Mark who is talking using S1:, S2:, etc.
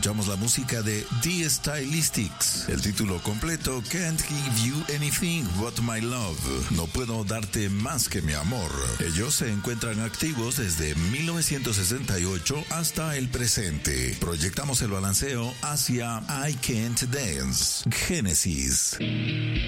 S1: escuchamos la música de The Stylistics. El título completo, Can't Give You Anything But My Love. No puedo darte más que mi amor. Ellos se encuentran activos desde 1968 hasta el presente. Proyectamos el balanceo hacia I Can't Dance. Génesis.